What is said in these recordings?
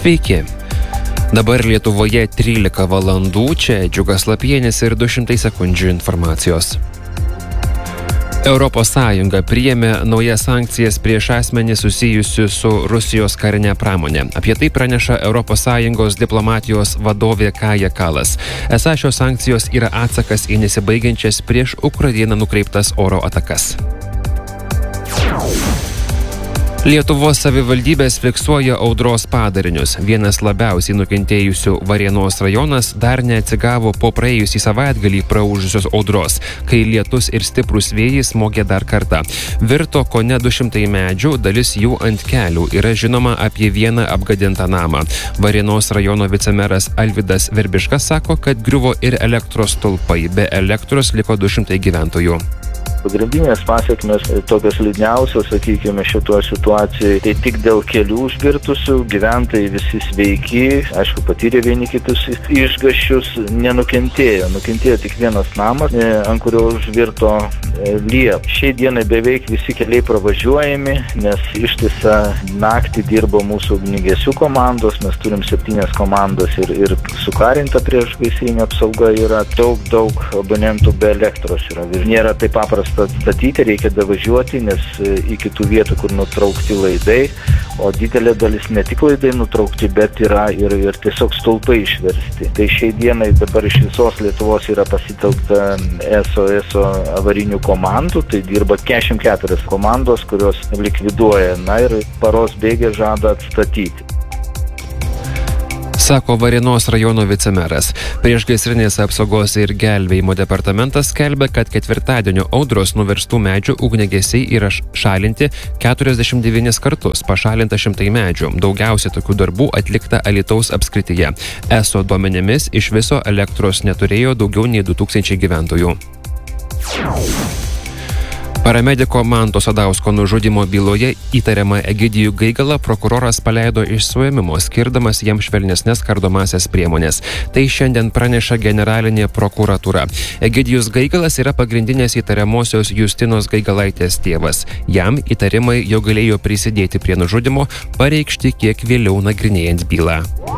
Sveiki. Dabar Lietuvoje 13 valandų, čia Džiugas Lapienis ir 200 sekundžių informacijos. Europos Sąjunga priėmė naujas sankcijas prieš asmenį susijusių su Rusijos karinė pramonė. Apie tai praneša Europos Sąjungos diplomatijos vadovė Kaja Kallas. Esą šios sankcijos yra atsakas į nesibaigiančias prieš Ukrainą nukreiptas oro atakas. Lietuvos savivaldybės fiksuoja audros padarinius. Vienas labiausiai nukentėjusių Varėnos rajonas dar neatsigavo po praėjusį savaitgalį praūžusios audros, kai lietus ir stiprūs vėjai smogė dar kartą. Virto kone 200 medžių, dalis jų ant kelių. Yra žinoma apie vieną apgadintą namą. Varėnos rajono vicemeras Alvydas Verbiškas sako, kad griuvo ir elektros stulpai. Be elektros liko 200 gyventojų. Pagrindinės pasiekmes, tokios liūdniausios, sakykime, šituo situacijai, tai tik dėl kelių užvirtusių, gyventojai visi sveiki, aišku, patyrė vieni kitus išgąsčius, nenukentėjo. Nukentėjo tik vienas namas, ant kurio užvirto liepa. Šiai dienai beveik visi keliai pravažiuojami, nes ištisą naktį dirbo mūsų ugniagesių komandos, mes turim 7 komandos ir sukarinta priešgaisrinė apsauga yra, daug abonentų be elektros yra. Ir nėra taip paprasta atstatyti, reikia davažiuoti, nes iki tų vietų, kur nutraukti laidai, o didelė dalis ne tik laidai nutraukti, bet yra ir tiesiog stulpai išversti. Tai šiai dienai dabar iš visos Lietuvos yra pasitelkta SOS avarinių komandų, tai dirba 44 komandos, kurios likviduoja, ir paros bėgė žada atstatyti. Sako Varėnos rajono vicemeras. Priešgaisrinės apsaugos ir gelbėjimo departamentas skelbia, kad ketvirtadienio audros nuverstų medžių ugniagesiai yra šalinti 49 kartus, pašalinta 100 medžių. Daugiausiai tokių darbų atlikta Alytaus apskrityje. ESO duomenimis iš viso elektros neturėjo daugiau nei 2000 gyventojų. Paramediko Manto Sadausko nužudymo byloje įtariamą Egidijų Gaigalą prokuroras paleido iš suėmimo, skirdamas jam švelnesnes kardomąsias priemonės. Tai šiandien praneša generalinė prokuratūra. Egidijus Gaigalas yra pagrindinės įtariamosios Justinos Gaigalaitės tėvas. Jam įtarimai, jog galėjo prisidėti prie nužudymo, pareikšti kiek vėliau nagrinėjant bylą.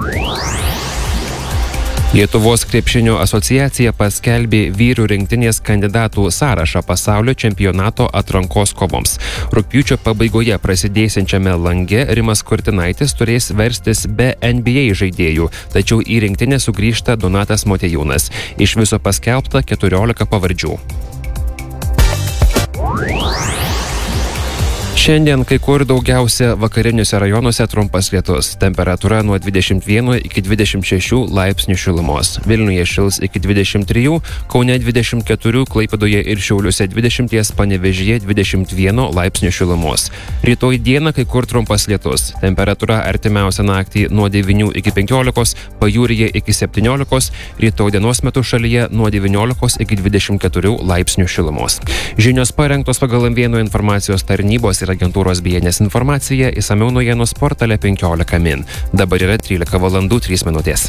Lietuvos krepšinio asociacija paskelbė vyrų rinktinės kandidatų sąrašą pasaulio čempionato atrankos kovoms. Rugpjūčio pabaigoje prasidėsiančiame lange Rimas Kurtinaitis turės verstis be NBA žaidėjų, tačiau į rinktinę sugrįžta Donatas Motiejūnas. Iš viso paskelbta 14 pavardžių. Šiandien kai kur daugiausia vakariniuose rajonuose trumpas lietus. Temperatūra nuo 21 iki 26 laipsnių šilumos. Vilniuje šils iki 23, Kaune 24, Klaipėdoje ir Šiauliuose 20, Panevėžyje 21 laipsnių šilumos. Rytoj dieną kai kur trumpas lietus. Temperatūra artimiausią naktį nuo 9 iki 15, pajūryje iki 17, rytoj dienos metu šalyje nuo 19 iki 24 laipsnių šilumos. Žinios parengtos pagal M1 informacijos tarnybos ir agentūros BNS informacija, išsamiau naujienų portale 15 min. Dabar yra 13 valandų 3 minutės.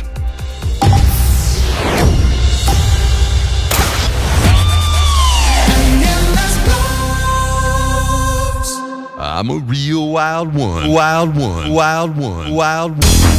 I'm a real wild one.